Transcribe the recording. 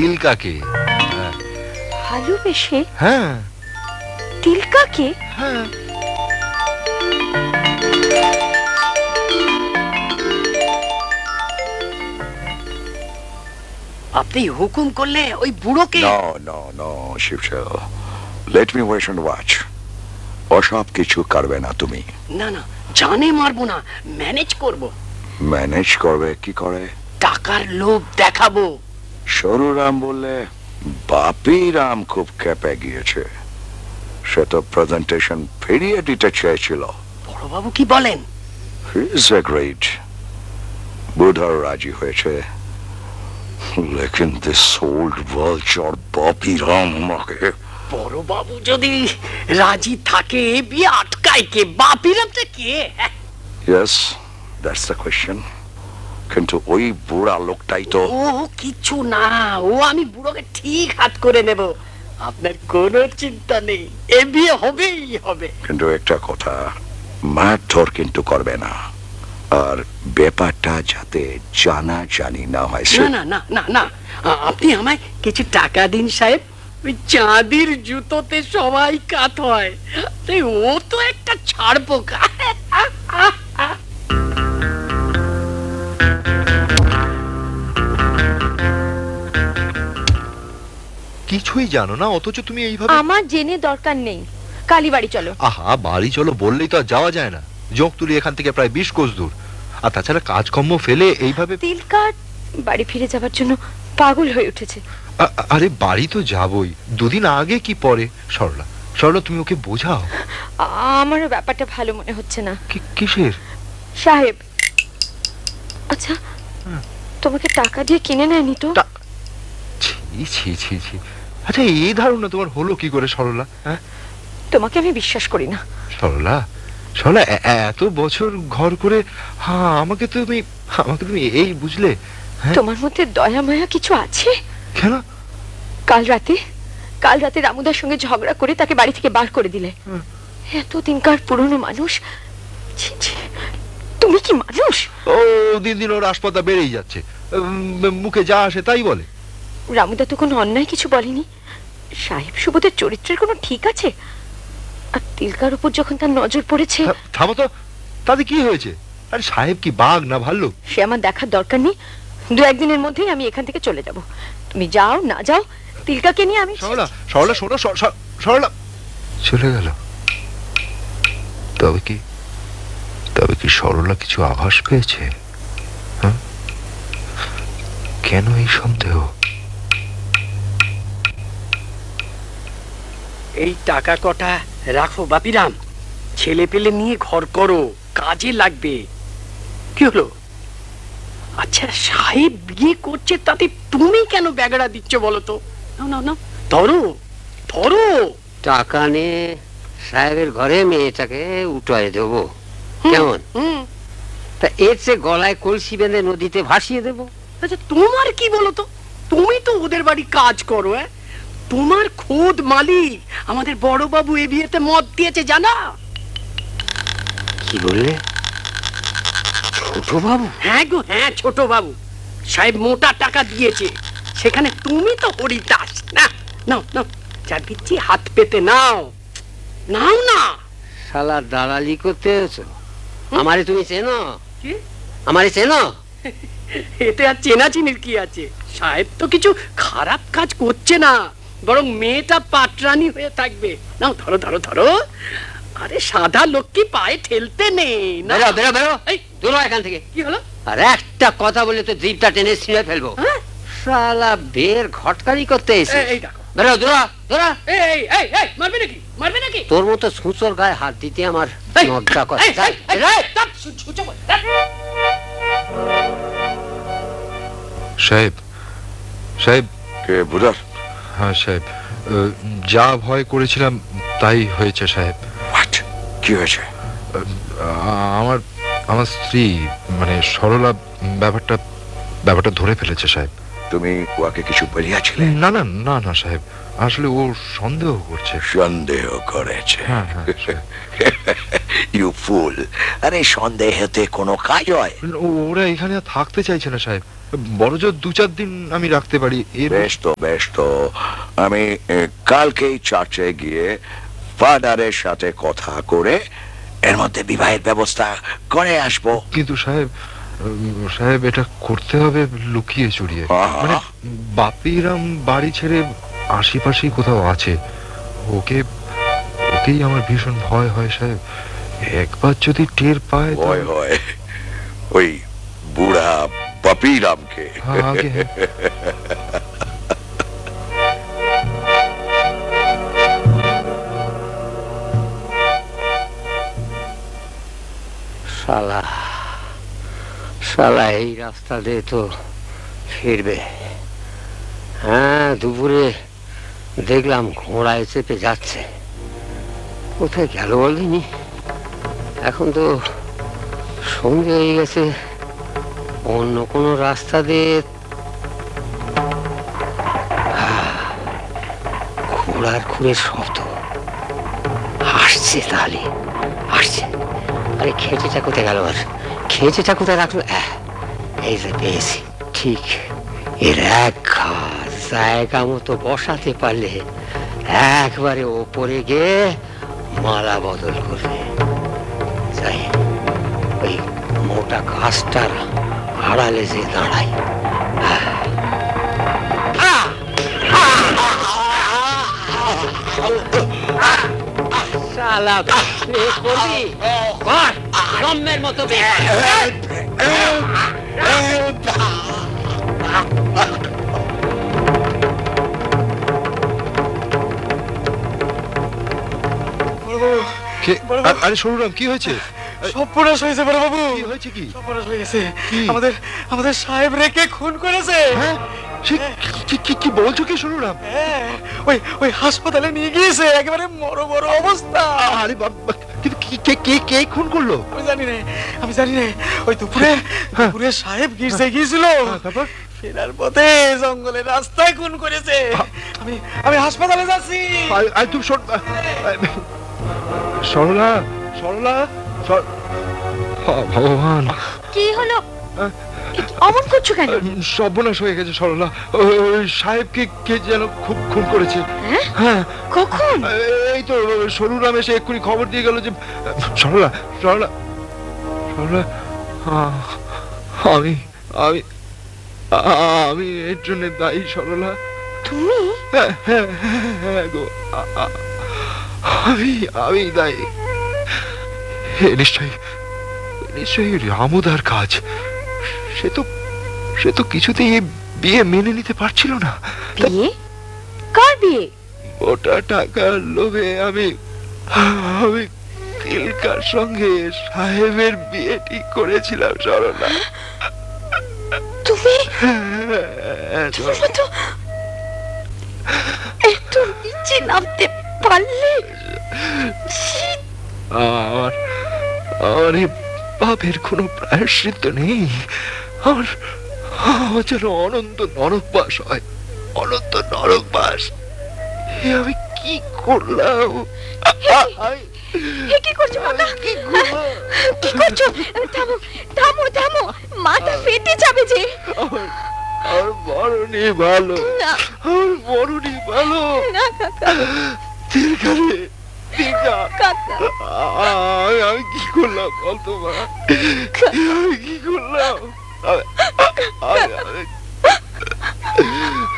তিলকাকে। ভালোবেসে? হ্যাঁ। তিলকাকে? হ্যাঁ। আপনি হুকুম করলে ওই বুড়োকে? No শিবশেল, let me wait and watch. ওসব কিছু করবে না তুমি। না না, জানে মারবো না, ম্যানেজ করব। ম্যানেজ করবে কি করে? টাকার লোভ দেখাবো। সরু রাম বললে বাপি রাম খুব খেপে গিয়েছে। সে তো প্রেজেন্টেশন ফিরিয়ে দিতে চেয়েছিল। বড়বাবু কি বলেন? He is agreed. বুধর রাজি হয়েছে। লেকিন দিস ওল্ড ভালচার বাপি রাম আমাকে। বড়বাবু যদি রাজি থাকে বিয়ে আটকায় কে? বাপিরামটা কে? Yes, that's the question. কিন্তু ওই বুড়া লোকটাই তো। ও কিছু না, ও আমি বুড়োকে ঠিক হাত করে নেব, আপনার কোনো চিন্তা নেই। এ বিয়ে হবেই হবে। কিন্তু একটা কথা, মারধর কিন্তু করবে না। আর ব্যাপারটা যাতে জানা জানি না হয়। না না না না না, আপনি আমায় কিছু টাকা দিন সাহেব। ওই চাঁদির জুতোতে সবাই কাত হয়, তাই ও তো একটা ছাড় পোকা। কিছুই জানো না, অথচ তুমি এইভাবে। আমার জেনে দরকার নেই, কালী বাড়ি চলো। আহা, বাড়ি চলো বললেই তো আর যাওয়া যায় না। জগতুলি এখান থেকে প্রায় 20 কোষ দূর। আর তাছাড়া কাজকর্ম ফেলে এইভাবে। তিলকার বাড়ি ফিরে যাবার জন্য পাগল হয়ে উঠেছে। আরে বাড়ি তো যাবই, দুদিন আগে কি পরে। সরলা, সরলা তুমি ওকে বোঝাও। আমারও ব্যাপারটা ভালো মনে হচ্ছে না। কিসের? সাহেব, আচ্ছা তোমাকে টাকা দিয়ে কিনে নেয়নি তো? ছি ছি ছি। আচ্ছা, এই ধারণা তোমার হলো কি করে সরলা? হ্যাঁ, তোমাকে আমি বিশ্বাস করি না। সরলা, সরলা এত বছর ঘর করে আমাকে তুমি এই বুঝলে? তোমার মধ্যে দয়া মায়া কিছু আছে? কেন? কাল রাতে রামুদার সঙ্গে ঝগড়া করে তাকে বাড়ি থেকে বার করে দিলে। এতদিনকার পুরনো মানুষ, ছি ছি, তুমি কি মানুষ? ও দিন দিন ওর আসপাতা বেড়েই যাচ্ছে, মুখে যা আসে তাই বলে। রামুদা তো কোনো অন্যায় কিছু বলেনি। সাহেব সুবোধের চরিত্রের কোনো ঠিক আছে? আর তিলকার উপর যখন তার নজর পড়েছে। থামো তো, তাতে কি হয়েছে? আরে সাহেব কি বাঘ না ভাল্লুক? সে আমার দেখার দরকার নেই। 2-1 দিনের মধ্যেই আমি এখান থেকে চলে যাব। তুমি যাও না যাও, তিলকাকে নিয়ে আমি। সরলা, সরলা শোনো, সরলা চলে গেল। তবে কি সরলা কিছু আভাস পেয়েছে? কেন এই সন্দেহ? এই টাকা কটা রাখো বাপিরাম, ছেলে পেলে নিয়ে ঘর করো, কাজে লাগবে। কি হলো? আচ্ছা, সাহেব বিয়ে করছে, তাতে তুমি কেন ব্যাগড়া দিচ্ছ বলো তো? নাও নাও নাও, ধরো ধরো। টাকা নিয়ে সাহেবের ঘরে মেয়েটাকে উঠায় দেবো, কেমন? তা এর চেয়ে গলায় কলসি বেঁধে নদীতে ভাসিয়ে দেবো। আচ্ছা, তোমার কি বলো তো? তুমি তো ওদের বাড়ি কাজ করো। তোমার খোদ মালিক আমাদের বড় বাবু এ বিয়েতে মত দিয়েছে, জানা? কি বললে? ছোট বাবু? হ্যাঁ গো হ্যাঁ, ছোট বাবু সাহেব মোটা টাকা দিয়েছে। সেখানে তুমি তো হরিদাস না। নাও নাও, যা দিচ্ছি হাত পেতে নাও, নাও না। শালা দালালি করতে এসো? আমারে তুমি চেনো? কি? আমারে চেনো? এতে আর চেনাচিনির কি আছে? সাহেব তো কিছু খারাপ কাজ করছে না, বরং মেয়েটা পাটরানি হয়ে থাকবে। নাও ধরো ধরো ধরো। আরে সাদা লোক কি পায়ে ঠেলতে নেই না। বেরো বেরো বেরো, এই দূর এখান থেকে। কি হলো? আর একটা কথা বলে তো জিভটা টেনে ছিঁড়ে ফেলবো। শালা বের ঘটকারি করতে এসে। এই দেখো, বেরো দূর দূর। এই এই এই, মারবে নাকি? মারবে নাকি? তোর মতো সুচোর গায়ে হাত দিতে আমার লজ্জা করে। সাহেব, সাহেব। কে বুধার? হ্যাঁ সাহেব, যা ভয় করেছিলাম তাই হয়েছে সাহেব। কি হয়েছে? আমার স্ত্রী মানে সরলা ব্যাপারটা ধরে ফেলেছে সাহেব। তুমি ওকে কিছু বলিয়াছিলে? না না না না সাহেব, আসলে ও সন্দেহ করছে। সন্দেহ করেছে? ইউ ফুল। আরে সন্দেহতে কোনো কাজ হয়? ওরা এখানে আর থাকতে চাইছে না সাহেব। বড় জোর 2-4 দিন আমি রাখতে পারি। বেশ তো আমি কালকেই চার্চে গিয়ে ফাদারের সাথে কথা করে এর মধ্যে বিবাহের ব্যবস্থা করে আসবো। কিন্তু সাহেব, এটা করতে হবে লুকিয়ে চুরিয়ে। আহা। মানে বাপিরাম বাড়ি ছেড়ে আশেপাশেই কোথাও আছে। ওকেই আমার ভীষণ ভয় হয় সাহেব। একবার যদি টের পায় তো- ভয় হয় ওই বুড়া বাপিরামকে। হ্যাঁ, আগে হ্যাঁ। শালা শালা এই রাস্তা দিয়ে তো ফিরবে। হ্যাঁ, দুপুরে দেখলাম ঘোড়ায় চেপে যাচ্ছে। কোথায় গেল বলিনি? এখন তো সন্ধে হয়ে গেছে, অন্য কোনো রাস্তা দিয়ে ঘোড়ার খুঁড়ের শব্দ আসছে, তাহলে আসছে। আরে খেঁচেটা কোথায় গেল? আর খেঁচেটা কোথায় রাখলো? এই যে পেয়েছি, ঠিক এর এক জায়গা মতো বসাতে পারলে একবারে ওপরে গিয়ে মালা বদল করবে। যাই ওই মোটা গাছটার আড়ালে যে দাঁড়াই। শালা বে করবি, কর জম্মের মতো বে। আরে সরুরাম, কি হয়েছে? সর্বনাশ হয়েছে বড় বাবু। কি হয়েছে? কি সর্বনাশ হয়ে গেছে। আমাদের সাহেব রেখে খুন করেছে। হ্যাঁ, কি বলছো কি সরুরাম? হ্যাঁ, ওই হাসপাতালে নিয়ে গিয়েছে, একেবারে মরো অবস্থা। আরে বাবা, কিন্তু কে খুন করলো? আমি জানি না। ওই দুপুরে সাহেব গির্জে গিয়েছিল, তারপর ফেরার পথে জঙ্গলের রাস্তায় খুন করেছে। আমি হাসপাতালে যাচ্ছি। আরে তুমি সরলা, ভগবান, কি হলো? অমন করছো কেন? সর্বনাশ হয়ে গেছে সরলা। ওই সাহেবকে কে যেন খুব খুন করেছে। হ্যাঁ, কখন? এই তো সরুরাম এসে এক্ষুনি খবর দিয়ে গেল যে সরলা, আমি এর জন্য দায়ী সরলা। তুমি? হ্যাঁ গো, আমি দায়ী। নিশ্চয়ই রামুদার কাজ। সে তো কিছুতেই বিয়ে মেনে নিতে পারছিল না। বিয়ে? কার বিয়ে? ওটা টাকার লোভে আমি তিলকার সঙ্গে সাহেবের বিয়ে ঠিক করেছিলাম সরলা। তুমি তো এত নিচে নামতে পারলে? আমার এই পাপের কোনো প্রায়শ্চিত্ত নেই। আমার যেন অনন্ত নরকবাস হয়, অনন্ত নরকবাস। আমি কি করলাম? কি করছো বাবা? কি করছো? থামো, মাথা ফেটে যাবে যে। আর মরণই ভালো, না। আর মরণই ভালো। না কাকা, কাকা। আমি কি করলাম বলতো মা? আমি কি করলাম?